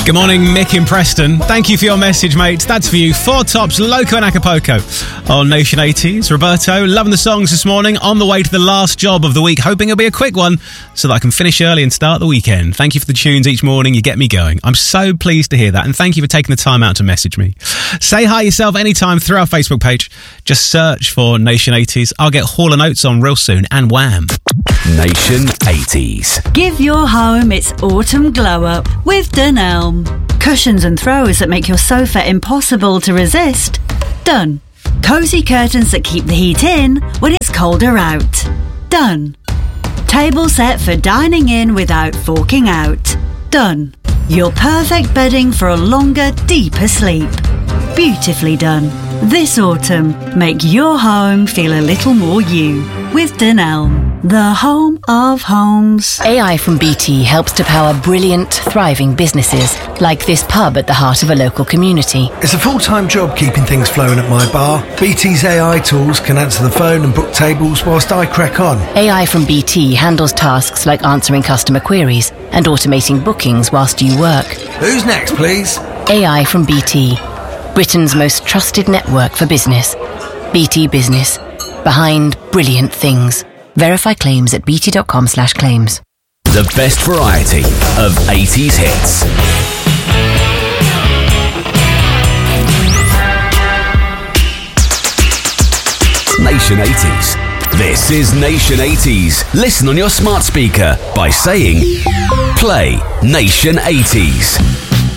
Good morning, Mick in Preston. Thank you for your message, mate. That's for you. Four Tops, Loco and Acapulco on Nation 80s. Roberto, loving the songs this morning. On the way to the last job of the week, hoping it'll be a quick one so that I can finish early and start the weekend. Thank you for the tunes each morning. You get me going. I'm so pleased to hear that, and thank you for taking the time out to message me. Say hi yourself anytime through our Facebook page. Just search for Nation 80s. I'll get Hall & Oates on real soon, and Wham! Nation 80s. Give your home its autumn glow up with Dunelm. Cushions and throws that make your sofa impossible to resist. Done. Cosy curtains that keep the heat in when it's colder out. Done. Table set for dining in without forking out. Done. Your perfect bedding for a longer, deeper sleep. Beautifully done. This autumn, make your home feel a little more you with Dunelm, the home of homes. AI from BT helps to power brilliant, thriving businesses, like this pub at the heart of a local community. It's a full-time job keeping things flowing at my bar. BT's AI tools can answer the phone and book tables whilst I crack on. AI from BT handles tasks like answering customer queries and automating bookings whilst you work. Who's next, please? AI from BT, Britain's most trusted network for business. BT Business. Behind brilliant things. Verify claims at bt.com/claims. The best variety of 80s hits. Nation 80s. This is Nation 80s. Listen on your smart speaker by saying, play Nation 80s.